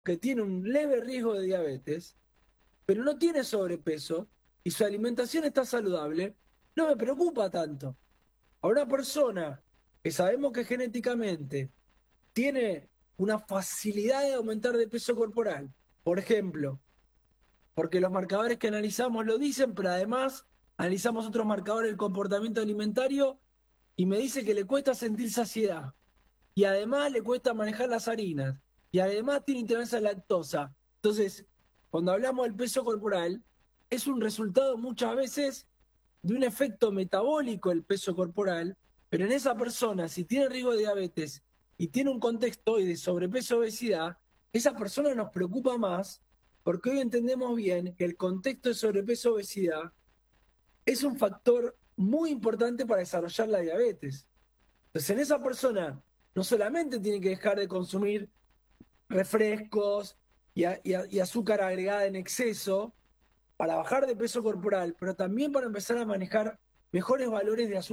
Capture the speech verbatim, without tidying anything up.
que tiene un leve riesgo de diabetes, pero no tiene sobrepeso y su alimentación está saludable, no me preocupa tanto. A una persona que sabemos que genéticamente tiene una facilidad de aumentar de peso corporal, por ejemplo, porque los marcadores que analizamos lo dicen, pero además analizamos otros marcadores del comportamiento alimentario y me dice que le cuesta sentir saciedad y además le cuesta manejar las harinas y además tiene intolerancia a la lactosa. Entonces, cuando hablamos del peso corporal, es un resultado muchas veces de un efecto metabólico el peso corporal, pero en esa persona, si tiene riesgo de diabetes y tiene un contexto hoy de sobrepeso obesidad, esa persona nos preocupa más porque hoy entendemos bien que el contexto de sobrepeso obesidad es un factor muy importante para desarrollar la diabetes. Entonces, en esa persona no solamente tiene que dejar de consumir refrescos y, a, y, a, y azúcar agregada en exceso para bajar de peso corporal, pero también para empezar a manejar mejores valores de azúcar